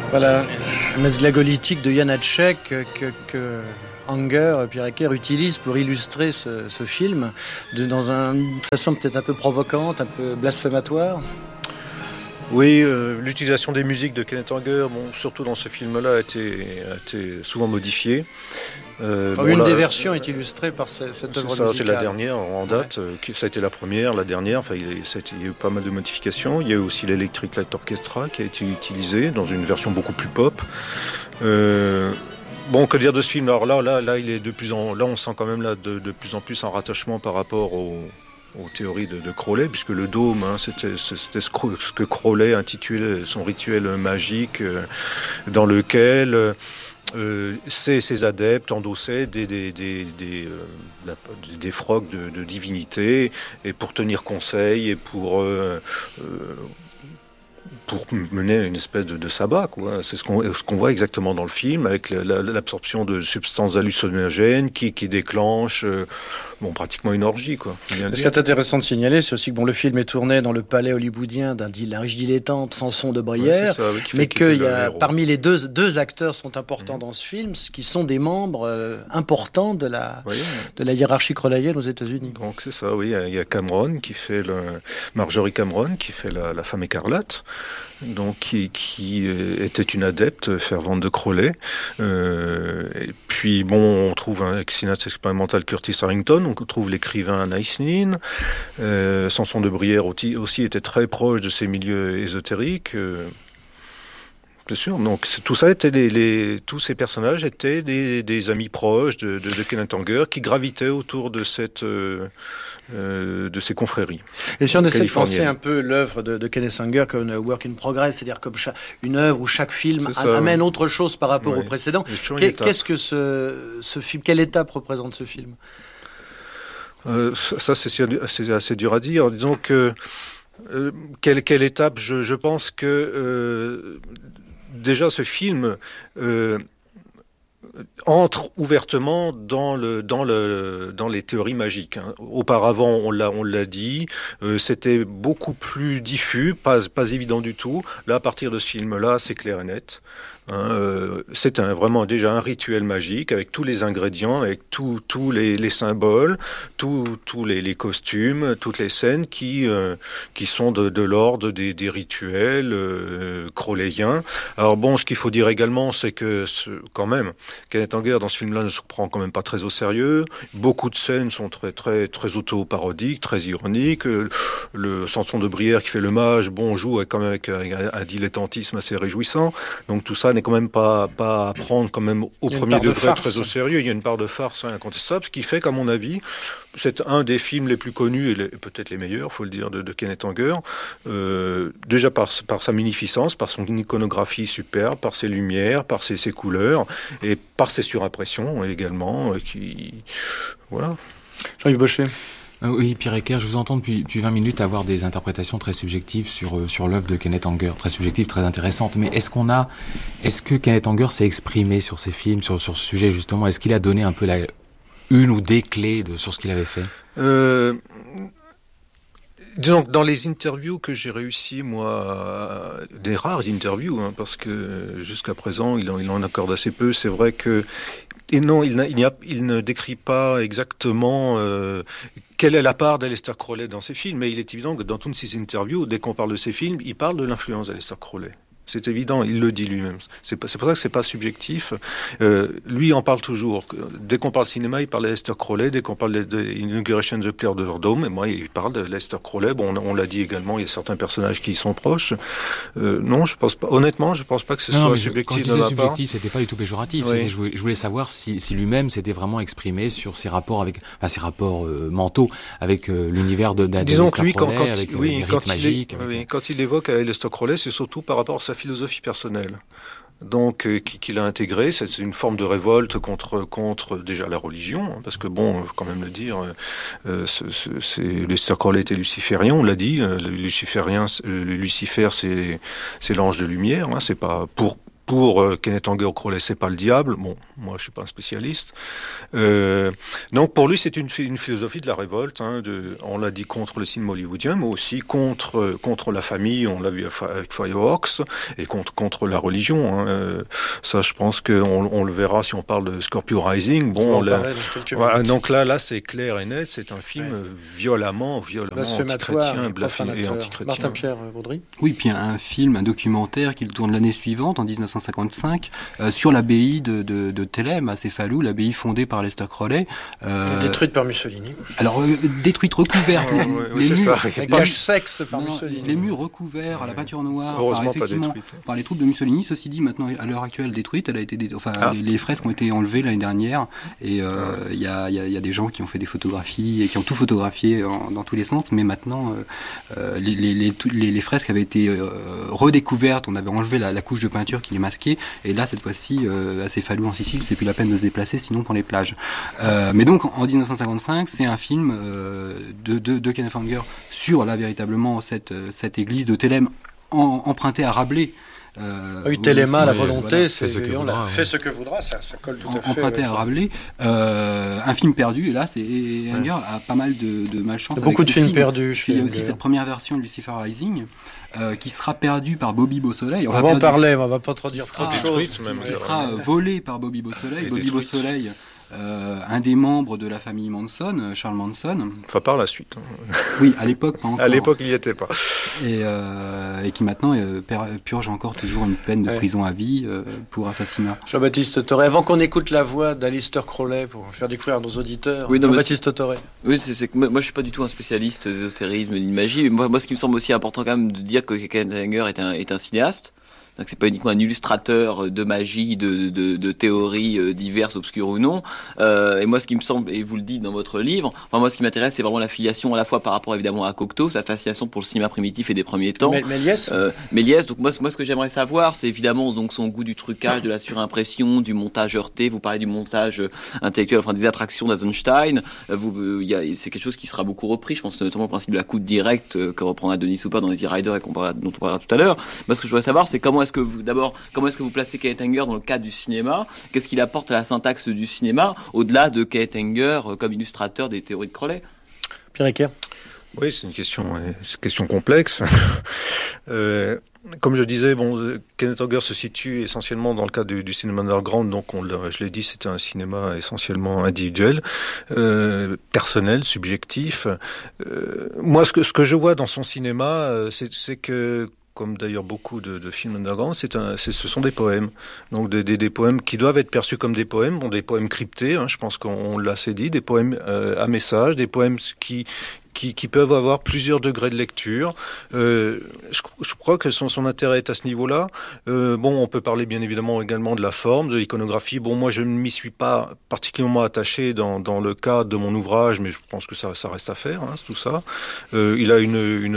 Voilà, la messe glagolitique de Janacek que Anger, Pierre Ecker utilise pour illustrer ce film dans une façon peut-être un peu provocante, un peu blasphématoire. Oui, l'utilisation des musiques de Kenneth Anger, surtout dans ce film-là, a été souvent modifiée. Une des versions est illustrée par cette œuvre musicale. C'est la dernière en date. Ça a été la première, la dernière. Enfin, il y a eu pas mal de modifications. Il y a eu aussi l'Electric Light Orchestra qui a été utilisé dans une version beaucoup plus pop. Que dire de ce film ? Alors là, il est là, on sent quand même de plus en plus un rattachement par rapport aux théories de Crowley, puisque le dôme, c'était ce que Crowley intitulait son rituel magique, dans lequel ses adeptes endossaient des frocs de divinité, et pour tenir conseil et pour mener une espèce de sabbat, quoi. C'est ce qu'on voit exactement dans le film, avec l'absorption de substances hallucinogènes qui déclenchent pratiquement une orgie, quoi. Ce qui est intéressant de signaler, c'est aussi que le film est tourné dans le palais hollywoodien d'un riche dilettante, Samson de Bruyère, mais parmi les deux acteurs sont importants dans ce film, qui sont des membres importants de la hiérarchie crowleyenne aux États-Unis. Donc c'est ça, oui. Il y a Cameron Marjorie Cameron qui fait la femme écarlate, donc qui était une adepte fervente de Crowley. Et puis on trouve avec synapse expérimentale Curtis Harrington, on trouve l'écrivain Anais Nin. Samson de Bruyère aussi était très proche de ces milieux ésotériques. Bien sûr, donc tout ça tous ces personnages étaient des amis proches de Kenneth Anger qui gravitaient autour de ces confréries. Et si on essaie de penser un peu l'œuvre de Kenneth Anger comme un work in progress, c'est-à-dire comme une œuvre où chaque film amène autre chose par rapport au précédent, qu'est-ce que ce film, quelle étape représente ce film ? Ça, c'est assez dur à dire. Disons que quelle étape, je pense que déjà ce film entre ouvertement dans les théories magiques. Auparavant, on l'a dit, c'était beaucoup plus diffus, pas évident du tout. Là, à partir de ce film-là, c'est clair et net. C'est vraiment déjà un rituel magique avec tous les ingrédients, avec tous les symboles, tous les costumes, toutes les scènes qui sont de l'ordre des rituels crowleyens. Alors ce qu'il faut dire également, c'est que quand même, Kenneth Anger dans ce film-là ne se prend quand même pas très au sérieux. Beaucoup de scènes sont très très très auto-parodiques, très ironiques. Le Samson de Bruyère qui fait le mage, joue quand même avec un dilettantisme assez réjouissant. Donc tout ça n'est quand même pas à prendre quand même au premier degré très au sérieux. Il y a une part de farce incontestable, ce qui fait qu'à mon avis, c'est un des films les plus connus et peut-être les meilleurs, faut le dire, de Kenneth Anger. Déjà par sa magnificence, par son iconographie superbe, par ses lumières, par ses couleurs et par ses surimpressions également. Voilà. Jean-Yves Bochet. Oui, Pierre Ecker, je vous entends depuis 20 minutes avoir des interprétations très subjectives sur l'œuvre de Kenneth Anger, très subjectives, très intéressantes. Mais est-ce que Kenneth Anger s'est exprimé sur ces films, sur ce sujet justement ? Est-ce qu'il a donné un peu une ou des clés sur ce qu'il avait fait ? Disons que dans les interviews que j'ai réussi, moi, des rares interviews, parce que jusqu'à présent, il en accorde assez peu, c'est vrai que... Et non, il ne décrit pas exactement quelle est la part d'Aleister Crowley dans ses films, mais il est évident que dans toutes ses interviews, dès qu'on parle de ses films, il parle de l'influence d'Aleister Crowley. C'est évident, il le dit lui-même. C'est pour ça que c'est pas subjectif. Lui en parle toujours. Dès qu'on parle cinéma, il parle d'Aleister Crowley. Dès qu'on parle de Inauguration of the Player of the Dome, et moi, il parle d'Aleister Crowley. On l'a dit également, il y a certains personnages qui y sont proches. Non, je pense pas. Honnêtement, je pense pas que ce soit subjectif. Quand je disais subjectif, c'était pas du tout péjoratif. Oui. Je voulais savoir si lui-même s'était vraiment exprimé sur ses rapports mentaux avec l'univers d'Aleister Crowley, avec les rites magiques. Quand il évoque Aleister Crowley, c'est surtout par rapport à sa philosophie personnelle. Donc, qu'il a intégré, c'est une forme de révolte contre déjà la religion, parce que quand même le dire, Aleister Crowley était luciférien, on l'a dit, Lucifer c'est l'ange de lumière, c'est pas pour pour Kenneth Anger, Crowley, c'est pas le diable. Bon, moi, je suis pas un spécialiste. Donc, pour lui, c'est une philosophie de la révolte. On l'a dit, contre le cinéma hollywoodien, mais aussi contre la famille. On l'a vu avec Firehawks, et contre la religion. Ça, je pense qu'on le verra si on parle de Scorpio Rising. Bon, donc là, c'est clair et net. C'est un film violemment antichrétien, blasphématoire et antichrétien. Martin-Pierre Baudry. Oui, puis un documentaire qui tourne l'année suivante, en 1955, sur l'abbaye de Thélème, à Céphalou, l'abbaye fondée par Aleister Crowley. Détruite par Mussolini. Alors, détruite, recouverte. Les murs, sexe par Mussolini. Les murs recouverts à la peinture noire. Heureusement pas détruite. Par les troupes de Mussolini. Ceci dit, maintenant, à l'heure actuelle, détruite. Elle a été les fresques ont été enlevées l'année dernière. Et il y a des gens qui ont fait des photographies et qui ont tout photographié dans tous les sens. Mais maintenant, les fresques avaient été redécouvertes. On avait enlevé la couche de peinture qui les masquait. Et là, cette fois-ci, à Céphalou en Sicile, c'est plus la peine de se déplacer, sinon pour les plages. Mais donc, en 1955, c'est un film de Kenneth Anger sur véritablement cette église de Thélème empruntée à Rabelais. Téléma, la volonté, fait ce que voudra, ça colle tout à fait. Emprunté à Rabelais, un film perdu, hélas, et Anger a pas mal de malchance. Il y a beaucoup de films perdus. Il y a aussi cette première version de Lucifer Rising, qui sera perdue par Bobby Beausoleil. On va en parler, on va pas trop dire trop de choses. Qui sera volé par Bobby Beausoleil. Bobby Beausoleil, un des membres de la famille Manson, Charles Manson. Enfin, par la suite. Oui, à l'époque, pas encore. À l'époque, il n'y était pas. Et qui maintenant purge encore toujours une peine de prison à vie pour assassinat. Jean-Baptiste Toré, avant qu'on écoute la voix d'Aleister Crowley pour faire découvrir à nos auditeurs, Jean-Baptiste Toré. Oui, c'est que moi je suis pas du tout un spécialiste d'ésotérisme ni de magie, mais moi ce qui me semble aussi important quand même de dire que Kenneth Anger est un cinéaste. Donc c'est pas uniquement un illustrateur de magie, de théories diverses, obscures ou non. Et moi, ce qui me semble, et vous le dites dans votre livre, moi, ce qui m'intéresse, c'est vraiment la filiation à la fois par rapport évidemment à Cocteau, sa fascination pour le cinéma primitif et des premiers temps. Méliès. Méliès. Donc moi, ce que j'aimerais savoir, c'est évidemment donc son goût du trucage, de la surimpression, du montage heurté. Vous parlez du montage intellectuel, enfin des attractions d'Eisenstein. C'est quelque chose qui sera beaucoup repris. Je pense notamment au principe de la coute directe que reprendra Denis Hooper dans Easy Rider et dont on parlera tout à l'heure. Moi, ce que je voudrais savoir, c'est comment est-ce que vous placez Kenneth Anger dans le cadre du cinéma? Qu'est-ce qu'il apporte à la syntaxe du cinéma, au-delà de Kenneth Anger comme illustrateur des théories de Crowley? Pierre Ecker. Oui, c'est une question complexe. Comme je disais, Kenneth Anger se situe essentiellement dans le cadre du cinéma underground, donc je l'ai dit, c'était un cinéma essentiellement individuel, personnel, subjectif. Moi, ce que je vois dans son cinéma, c'est que, comme d'ailleurs beaucoup de films underground, ce sont des poèmes. Donc des poèmes qui doivent être perçus comme des poèmes, des poèmes cryptés, je pense qu'on l'a assez dit, des poèmes à message, des poèmes qui peuvent avoir plusieurs degrés de lecture. Je crois que son intérêt est à ce niveau-là. On peut parler bien évidemment également de la forme, de l'iconographie. Moi, je ne m'y suis pas particulièrement attaché dans le cadre de mon ouvrage, mais je pense que ça reste à faire, c'est tout ça. Il a une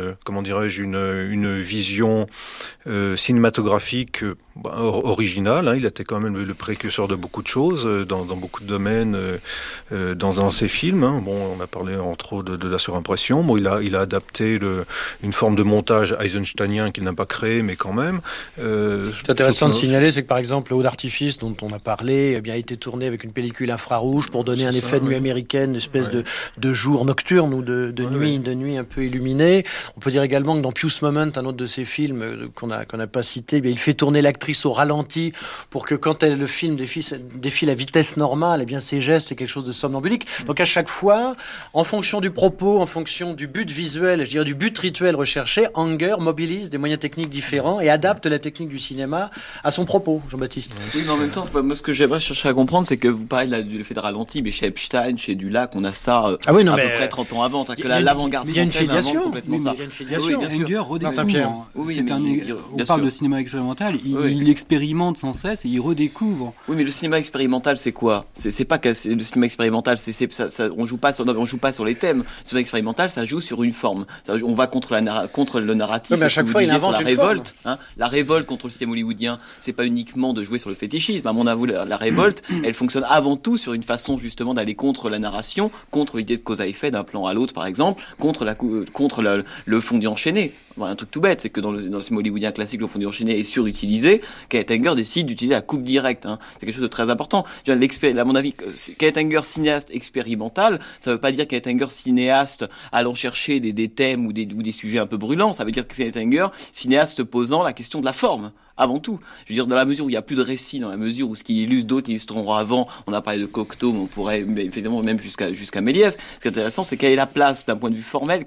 vision cinématographique originale. Il était quand même le précurseur de beaucoup de choses dans beaucoup de domaines dans ses films. On a parlé entre autres de la surimpression. Il a adapté une forme de montage eisensteinien qu'il n'a pas créé, mais quand même. C'est intéressant de signaler, c'est que par exemple, le haut d'artifice dont on a parlé a été tourné avec une pellicule infrarouge pour donner un effet de nuit américaine, une espèce de jour nocturne ou de nuit un peu illuminée. On peut dire également que dans Pious Moment, un autre de ses films qu'on n'a pas cité, il fait tourner l'actrice au ralenti pour que quand le film défile à vitesse normale, ses gestes, c'est quelque chose de somnambulique. Donc à chaque fois, en fonction du propos, en fonction du but visuel, je dirais du but rituel recherché, Anger mobilise des moyens techniques différents et adapte la technique du cinéma à son propos, Jean-Baptiste. Oui, mais en même temps, moi, ce que j'aimerais chercher à comprendre, c'est que vous parlez de l'effet de ralenti, mais chez Epstein, chez Dulac, on a ça à peu près 30 ans avant. L'avant-garde française invente complètement ça. Il y a une filiation. Anger redécouvre. On parle de cinéma expérimental. Il expérimente sans cesse et il redécouvre. Oui, mais le cinéma expérimental, c'est quoi? C'est pas que le cinéma expérimental, on joue pas sur les thèmes. Le cinéma expérimental, ça joue sur une forme. On va contre le narratif. Mais à chaque fois, il invente une révolte. La révolte contre le système hollywoodien, c'est pas uniquement de jouer sur le fétichisme. À mon avis, la révolte, elle fonctionne avant tout sur une façon justement d'aller contre la narration, contre l'idée de cause à effet d'un plan à l'autre, par exemple, contre le fondu enchaîné. Un truc tout bête, c'est que dans le cinéma hollywoodien classique, le fondu enchaîné est surutilisé. Kenneth Anger décide d'utiliser la coupe directe. C'est quelque chose de très important. À mon avis, Kenneth Anger, cinéaste expérimental, ça veut pas dire Kenneth Anger, cinéaste allant chercher des thèmes ou des sujets un peu brûlants. Ça veut dire que Kenneth Anger, cinéaste posant la question de la forme. Avant tout. Je veux dire, dans la mesure où il n'y a plus de récit, dans la mesure où ce qui illustre, d'autres illustreront avant, on a parlé de Cocteau, mais on pourrait, effectivement, même jusqu'à Méliès. Ce qui est intéressant, c'est quelle est la place, d'un point de vue formel,